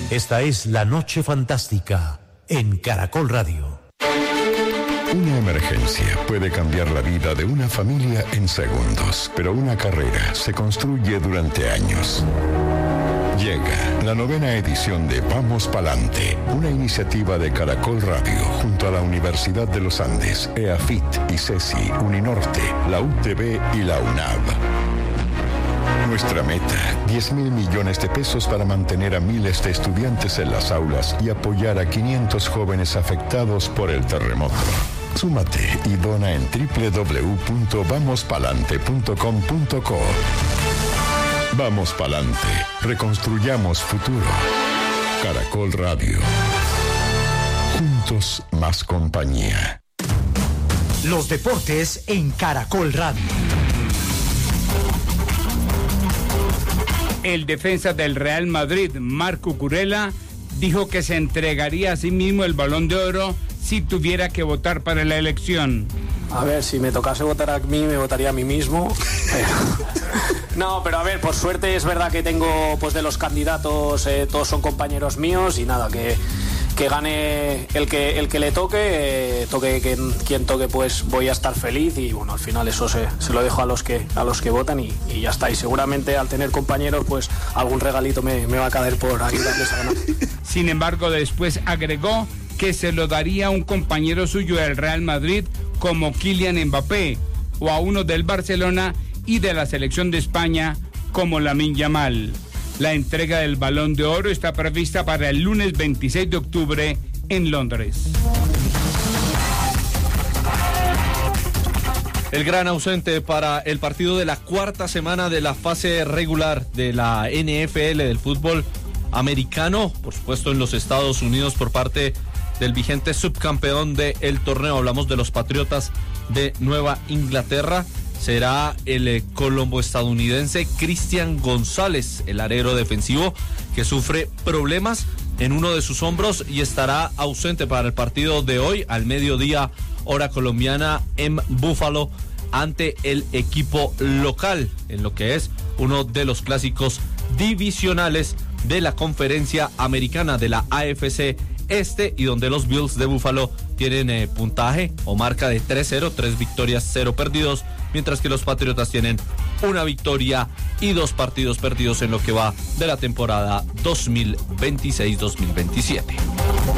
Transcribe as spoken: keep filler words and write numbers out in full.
Esta es La Noche Fantástica en Caracol Radio. Una emergencia puede cambiar la vida de una familia en segundos, pero una carrera se construye durante años. Llega la novena edición de Vamos Palante, una iniciativa de Caracol Radio junto a la Universidad de los Andes, EAFIT, ICESI, Uninorte, la U T B y la UNAV. Nuestra meta, diez mil millones de pesos para mantener a miles de estudiantes en las aulas y apoyar a quinientos jóvenes afectados por el terremoto. Súmate y dona en doble u doble u doble u punto vamos palante punto com punto co. Vamos Palante, reconstruyamos futuro. Caracol Radio. Juntos más compañía. Los deportes en Caracol Radio. El defensa del Real Madrid, Marc Cucurella, dijo que se entregaría a sí mismo el Balón de Oro si tuviera que votar para la elección. A ver, si me tocase votar a mí, me votaría a mí mismo. No, pero a ver, por suerte es verdad que tengo, pues de los candidatos, eh, todos son compañeros míos y nada, que, que gane el que el que le toque, eh, toque quien, quien toque, pues voy a estar feliz y bueno, al final eso se, se lo dejo a los que a los que votan y, y ya está. Y seguramente al tener compañeros, pues algún regalito me, me va a caer por ayudarles a ganar. Sin embargo, después agregó que se lo daría a un compañero suyo del Real Madrid como Kylian Mbappé o a uno del Barcelona y de la selección de España como Lamine Yamal. La entrega del Balón de Oro está prevista para el lunes veintiséis de octubre en Londres. El gran ausente para el partido de la cuarta semana de la fase regular de la N F L del fútbol americano, por supuesto en los Estados Unidos por parte del vigente subcampeón del torneo. Hablamos de los Patriotas de Nueva Inglaterra. Será el eh, colombo estadounidense Christian González, el alero defensivo, que sufre problemas en uno de sus hombros y estará ausente para el partido de hoy al mediodía, hora colombiana, en Buffalo, ante el equipo local, en lo que es uno de los clásicos divisionales de la conferencia americana de la A F C Este, y donde los Bills de Buffalo tienen eh, puntaje o marca de tres cero, tres victorias, cero perdidos, mientras que los Patriotas tienen una victoria y dos partidos perdidos en lo que va de la temporada dos mil veintiséis dos mil veintisiete.